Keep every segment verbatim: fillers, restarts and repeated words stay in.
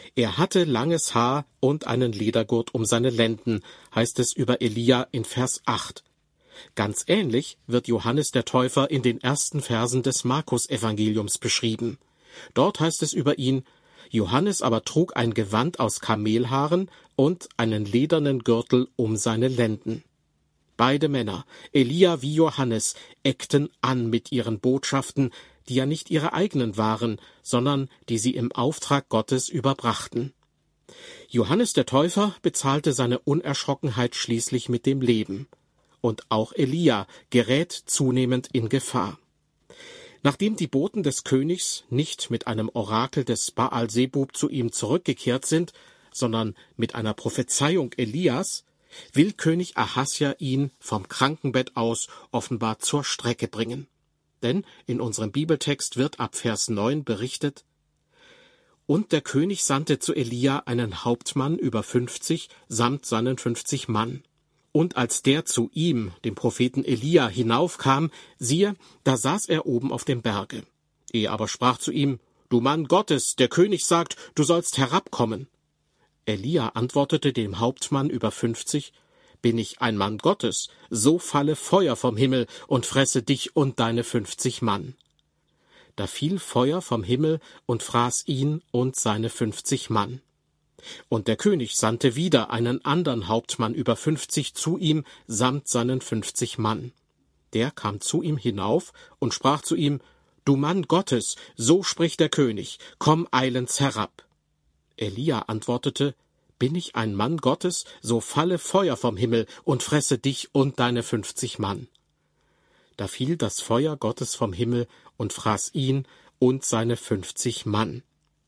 Er hatte langes Haar und einen Ledergurt um seine Lenden, heißt es über Elia in Vers acht. Ganz ähnlich wird Johannes der Täufer in den ersten Versen des Markus-Evangeliums beschrieben. Dort heißt es über ihn: Johannes aber trug ein Gewand aus Kamelhaaren und einen ledernen Gürtel um seine Lenden. Beide Männer, Elia wie Johannes, eckten an mit ihren Botschaften, die ja nicht ihre eigenen waren, sondern die sie im Auftrag Gottes überbrachten. Johannes der Täufer bezahlte seine Unerschrockenheit schließlich mit dem Leben. Und auch Elia gerät zunehmend in Gefahr. Nachdem die Boten des Königs nicht mit einem Orakel des Baal-Sebub zu ihm zurückgekehrt sind, sondern mit einer Prophezeiung Elias, will König Ahasja ihn vom Krankenbett aus offenbar zur Strecke bringen. Denn in unserem Bibeltext wird ab Vers neun berichtet: Und der König sandte zu Elia einen Hauptmann über fünfzig samt seinen fünfzig Mann. Und als der zu ihm, dem Propheten Elia, hinaufkam, siehe, da saß er oben auf dem Berge. Er aber sprach zu ihm: Du Mann Gottes, der König sagt, du sollst herabkommen. Elia antwortete dem Hauptmann über fünfzig: Bin ich ein Mann Gottes, so falle Feuer vom Himmel und fresse dich und deine fünfzig Mann. Da fiel Feuer vom Himmel und fraß ihn und seine fünfzig Mann. Und der König sandte wieder einen anderen Hauptmann über fünfzig zu ihm, samt seinen fünfzig Mann. Der kam zu ihm hinauf und sprach zu ihm: Du Mann Gottes, so spricht der König, komm eilends herab. Elia antwortete: Bin ich ein Mann Gottes, so falle Feuer vom Himmel und fresse dich und deine fünfzig Mann. Da fiel das Feuer Gottes vom Himmel und fraß ihn und seine fünfzig Mann.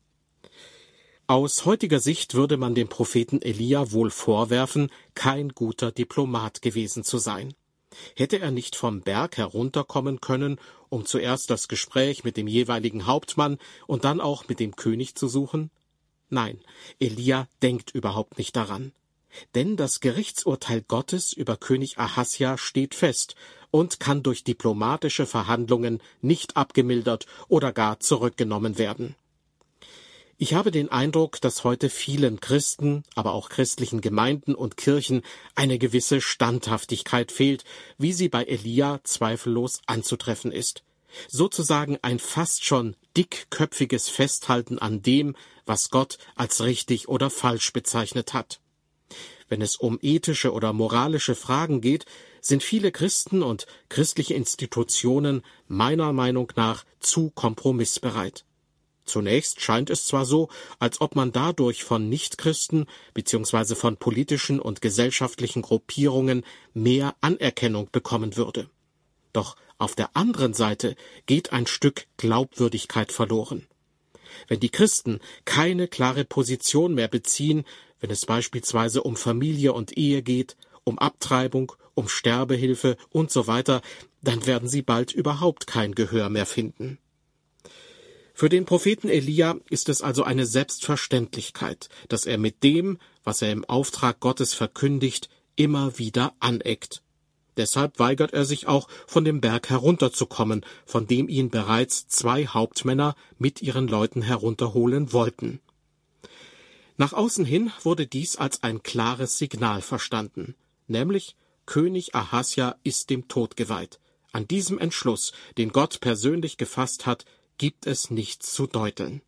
Aus heutiger Sicht würde man dem Propheten Elia wohl vorwerfen, kein guter Diplomat gewesen zu sein. Hätte er nicht vom Berg herunterkommen können, um zuerst das Gespräch mit dem jeweiligen Hauptmann und dann auch mit dem König zu suchen? Nein, Elia denkt überhaupt nicht daran. Denn das Gerichtsurteil Gottes über König Ahasja steht fest und kann durch diplomatische Verhandlungen nicht abgemildert oder gar zurückgenommen werden. Ich habe den Eindruck, dass heute vielen Christen, aber auch christlichen Gemeinden und Kirchen eine gewisse Standhaftigkeit fehlt, wie sie bei Elia zweifellos anzutreffen ist. Sozusagen ein fast schon dickköpfiges Festhalten an dem, was Gott als richtig oder falsch bezeichnet hat. Wenn es um ethische oder moralische Fragen geht, sind viele Christen und christliche Institutionen meiner Meinung nach zu kompromissbereit. Zunächst scheint es zwar so, als ob man dadurch von Nichtchristen bzw. von politischen und gesellschaftlichen Gruppierungen mehr Anerkennung bekommen würde. Doch auf der anderen Seite geht ein Stück Glaubwürdigkeit verloren. Wenn die Christen keine klare Position mehr beziehen, wenn es beispielsweise um Familie und Ehe geht, um Abtreibung, um Sterbehilfe und so weiter, dann werden sie bald überhaupt kein Gehör mehr finden. Für den Propheten Elia ist es also eine Selbstverständlichkeit, dass er mit dem, was er im Auftrag Gottes verkündigt, immer wieder aneckt. Deshalb weigert er sich auch, von dem Berg herunterzukommen, von dem ihn bereits zwei Hauptmänner mit ihren Leuten herunterholen wollten. Nach außen hin wurde dies als ein klares Signal verstanden, nämlich König Ahasja ist dem Tod geweiht. An diesem Entschluss, den Gott persönlich gefasst hat, gibt es nichts zu deuteln.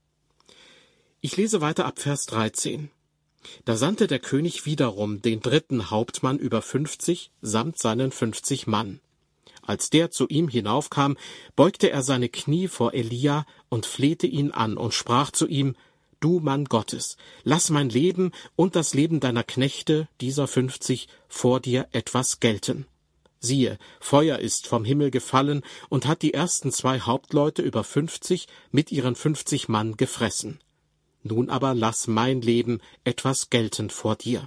Ich lese weiter ab Vers dreizehn. Da sandte der König wiederum den dritten Hauptmann über fünfzig samt seinen fünfzig Mann. Als der zu ihm hinaufkam, beugte er seine Knie vor Elia und flehte ihn an und sprach zu ihm: Du Mann Gottes, lass mein Leben und das Leben deiner Knechte, dieser fünfzig, vor dir etwas gelten. Siehe, Feuer ist vom Himmel gefallen und hat die ersten zwei Hauptleute über fünfzig mit ihren fünfzig Mann gefressen. Nun aber lass mein Leben etwas gelten vor dir.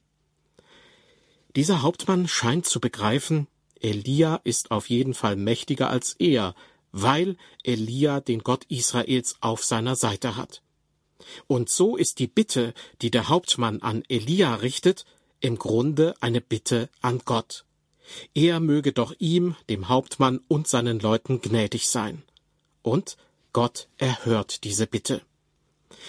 Dieser Hauptmann scheint zu begreifen, Elia ist auf jeden Fall mächtiger als er, weil Elia den Gott Israels auf seiner Seite hat. Und so ist die Bitte, die der Hauptmann an Elia richtet, im Grunde eine Bitte an Gott. Er möge doch ihm, dem Hauptmann und seinen Leuten gnädig sein. Und Gott erhört diese Bitte.